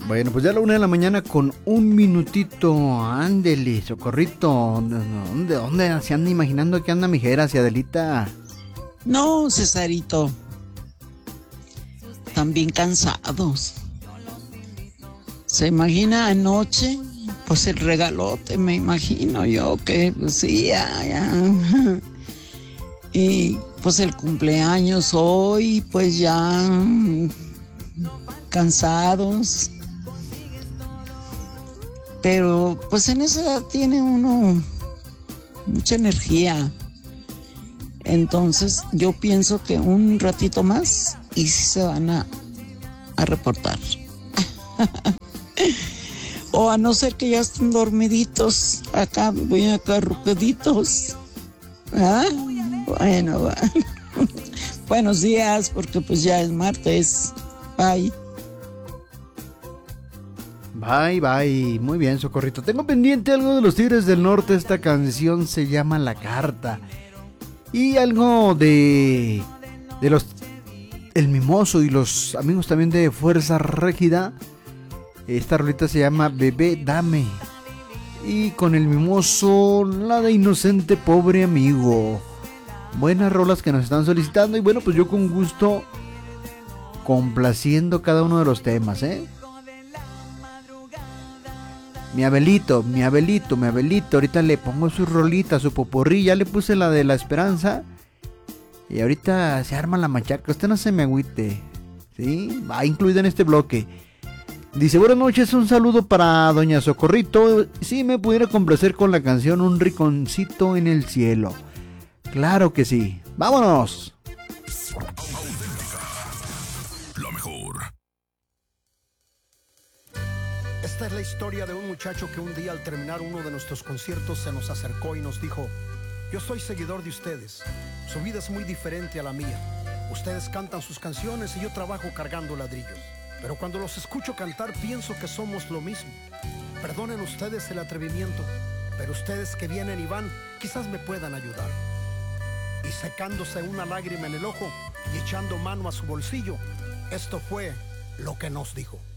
Bueno, pues ya a la 1 de la mañana con un minutito. Ándele, Socorrito. ¿Dónde se anda imaginando que anda mi Jera, Adelita? No, Cesarito. Están bien cansados. ¿Se imagina anoche? Pues el regalote, me imagino yo que, pues sí, ya. Y pues el cumpleaños hoy, pues ya cansados. Pero pues en esa edad tiene uno mucha energía. Entonces yo pienso que un ratito más y sí se van a reportar. O a no ser que ya estén dormiditos, acá, bien acarrucaditos. ¿Ah? Bueno. Buenos días, porque pues ya es martes. Bye. Bye. Muy bien, Socorrito. Tengo pendiente algo de los Tigres del Norte. Esta canción se llama La Carta. Y algo de los El Mimoso y los amigos también de Fuerza Régida. Esta rolita se llama Bebé Dame. Y con El Mimoso, la de Inocente Pobre Amigo. Buenas rolas que nos están solicitando. Y bueno, pues yo con gusto complaciendo cada uno de los temas, Mi Abelito. Ahorita le pongo su rolita, su poporrí. Ya le puse la de La Esperanza. Y ahorita se arma la machaca. Usted no se me agüite. ¿Sí? Va incluido en este bloque. Dice, buenas noches, un saludo para doña Socorrito. Si me pudiera complacer con la canción Un Rinconcito en el Cielo. Claro que sí. ¡Vámonos! La mejor. Esta es la historia de un muchacho que un día al terminar uno de nuestros conciertos se nos acercó y nos dijo: yo soy seguidor de ustedes, su vida es muy diferente a la mía. Ustedes cantan sus canciones y yo trabajo cargando ladrillos. Pero cuando los escucho cantar pienso que somos lo mismo. Perdonen ustedes el atrevimiento, pero ustedes que vienen y van quizás me puedan ayudar. Y secándose una lágrima en el ojo y echando mano a su bolsillo, esto fue lo que nos dijo.